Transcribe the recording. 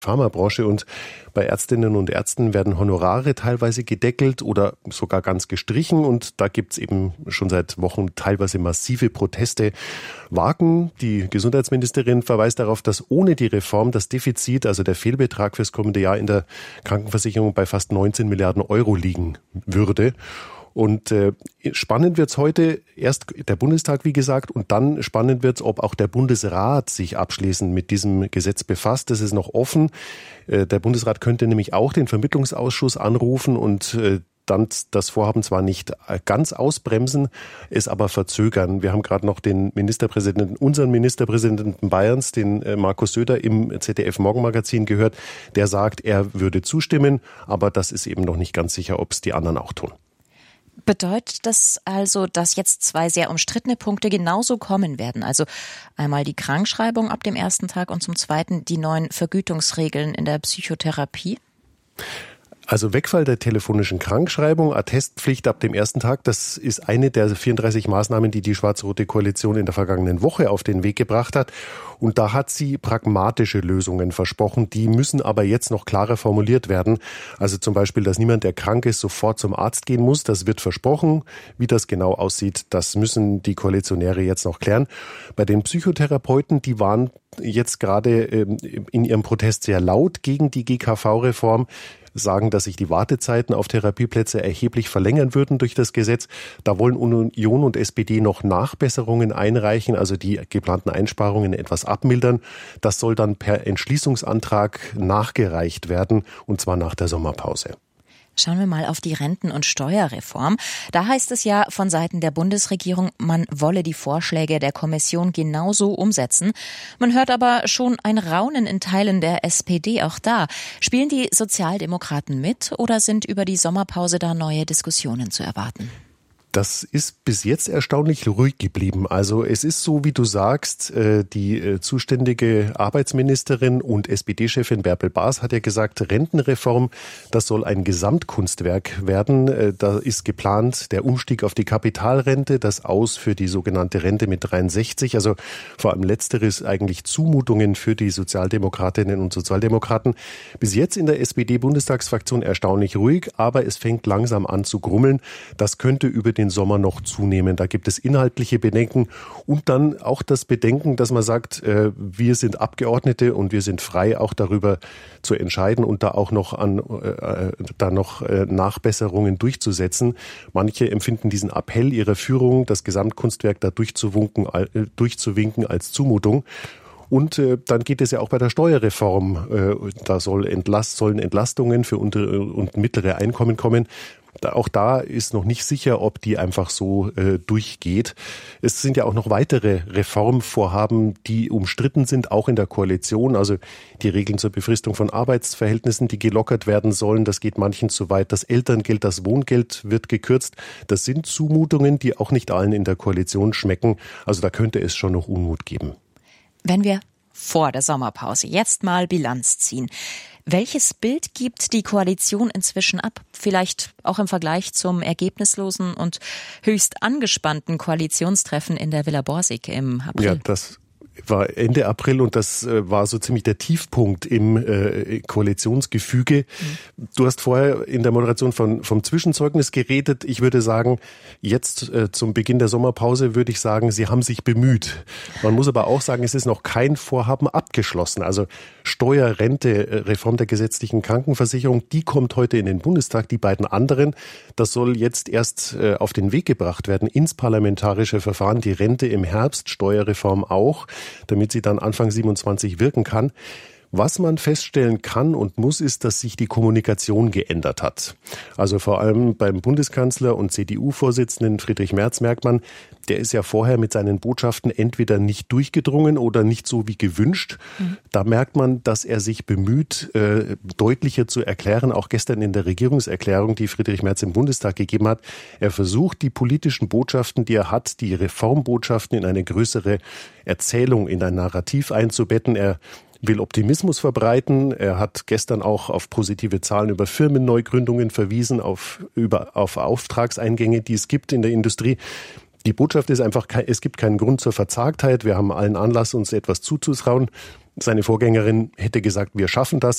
Pharmabranche, und bei Ärztinnen und Ärzten werden Honorare teilweise gedeckelt oder sogar ganz gestrichen, und da gibt's eben schon seit Wochen teilweise massive Proteste. Wagen, die Gesundheitsministerin, verweist darauf, dass ohne die Reform das Defizit, also der Fehlbetrag fürs kommende Jahr in der Krankenversicherung bei fast 19 Milliarden Euro liegen würde. Und spannend wird's heute, erst der Bundestag, wie gesagt, und dann spannend wird's, ob auch der Bundesrat sich abschließend mit diesem Gesetz befasst. Das ist noch offen. Der Bundesrat könnte nämlich auch den Vermittlungsausschuss anrufen und dann das Vorhaben zwar nicht ganz ausbremsen, es aber verzögern. Wir haben gerade noch unseren Ministerpräsidenten Bayerns, den Markus Söder, im ZDF-Morgenmagazin gehört. Der sagt, er würde zustimmen, aber das ist eben noch nicht ganz sicher, ob es die anderen auch tun. Bedeutet das also, dass jetzt zwei sehr umstrittene Punkte genauso kommen werden? Also einmal die Krankschreibung ab dem ersten Tag und zum Zweiten die neuen Vergütungsregeln in der Psychotherapie? Also Wegfall der telefonischen Krankschreibung, Attestpflicht ab dem ersten Tag, das ist eine der 34 Maßnahmen, die die schwarz-rote Koalition in der vergangenen Woche auf den Weg gebracht hat. Und da hat sie pragmatische Lösungen versprochen. Die müssen aber jetzt noch klarer formuliert werden. Also zum Beispiel, dass niemand, der krank ist, sofort zum Arzt gehen muss. Das wird versprochen. Wie das genau aussieht, das müssen die Koalitionäre jetzt noch klären. Bei den Psychotherapeuten, die waren jetzt gerade in ihrem Protest sehr laut gegen die GKV-Reform, sagen, dass sich die Wartezeiten auf Therapieplätze erheblich verlängern würden durch das Gesetz. Da wollen Union und SPD noch Nachbesserungen einreichen, also die geplanten Einsparungen etwas abmildern. Das soll dann per Entschließungsantrag nachgereicht werden, und zwar nach der Sommerpause. Schauen wir mal auf die Renten- und Steuerreform. Da heißt es ja von Seiten der Bundesregierung, man wolle die Vorschläge der Kommission genauso umsetzen. Man hört aber schon ein Raunen in Teilen der SPD auch da. Spielen die Sozialdemokraten mit oder sind über die Sommerpause da neue Diskussionen zu erwarten? Das ist bis jetzt erstaunlich ruhig geblieben. Also es ist so, wie du sagst, die zuständige Arbeitsministerin und SPD-Chefin Bärbel Baas hat ja gesagt, Rentenreform, das soll ein Gesamtkunstwerk werden. Da ist geplant der Umstieg auf die Kapitalrente, das Aus für die sogenannte Rente mit 63. Also vor allem letzteres eigentlich Zumutungen für die Sozialdemokratinnen und Sozialdemokraten. Bis jetzt in der SPD-Bundestagsfraktion erstaunlich ruhig, aber es fängt langsam an zu grummeln. Das könnte über den Sommer noch zunehmen. Da gibt es inhaltliche Bedenken und dann auch das Bedenken, dass man sagt, wir sind Abgeordnete und wir sind frei, auch darüber zu entscheiden und da auch noch Nachbesserungen durchzusetzen. Manche empfinden diesen Appell ihrer Führung, das Gesamtkunstwerk da durchzuwinken als Zumutung. Und dann geht es ja auch bei der Steuerreform. Da sollen Entlastungen für untere und mittlere Einkommen kommen. Auch da ist noch nicht sicher, ob die einfach so durchgeht. Es sind ja auch noch weitere Reformvorhaben, die umstritten sind, auch in der Koalition. Also die Regeln zur Befristung von Arbeitsverhältnissen, die gelockert werden sollen. Das geht manchen zu weit. Das Elterngeld, das Wohngeld wird gekürzt. Das sind Zumutungen, die auch nicht allen in der Koalition schmecken. Also da könnte es schon noch Unmut geben. Wenn wir vor der Sommerpause jetzt mal Bilanz ziehen, welches Bild gibt die Koalition inzwischen ab? Vielleicht auch im Vergleich zum ergebnislosen und höchst angespannten Koalitionstreffen in der Villa Borsig im April. Ja, das war Ende April und das war so ziemlich der Tiefpunkt im Koalitionsgefüge. Du hast vorher in der Moderation vom Zwischenzeugnis geredet. Ich würde sagen, jetzt zum Beginn der Sommerpause würde ich sagen, sie haben sich bemüht. Man muss aber auch sagen, es ist noch kein Vorhaben abgeschlossen. Also Steuer, Rente, Reform der gesetzlichen Krankenversicherung, die kommt heute in den Bundestag. Die beiden anderen, das soll jetzt erst auf den Weg gebracht werden ins parlamentarische Verfahren. Die Rente im Herbst, Steuerreform auch, damit sie dann Anfang 27 wirken kann. Was man feststellen kann und muss, ist, dass sich die Kommunikation geändert hat. Also vor allem beim Bundeskanzler und CDU-Vorsitzenden Friedrich Merz merkt man, der ist ja vorher mit seinen Botschaften entweder nicht durchgedrungen oder nicht so wie gewünscht. Da merkt man, dass er sich bemüht, deutlicher zu erklären, auch gestern in der Regierungserklärung, die Friedrich Merz im Bundestag gegeben hat. Er versucht, die politischen Botschaften, die er hat, die Reformbotschaften in eine größere Erzählung, in ein Narrativ einzubetten. Er will Optimismus verbreiten. Er hat gestern auch auf positive Zahlen über Firmenneugründungen verwiesen, auf Auftragseingänge, die es gibt in der Industrie. Die Botschaft ist einfach, es gibt keinen Grund zur Verzagtheit. Wir haben allen Anlass, uns etwas zuzutrauen. Seine Vorgängerin hätte gesagt, wir schaffen das.